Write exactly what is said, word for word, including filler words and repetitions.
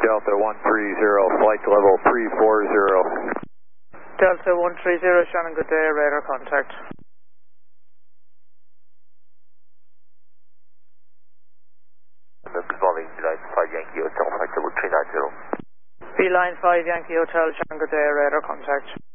Delta one three zero, flight level three four zero. Delta one three zero, Shannon, good day, radar contact. Good morning, Beeline five Yankee Hotel, flight level three nine zero. Beeline five Yankee Hotel, Shannon, good day, radar contact.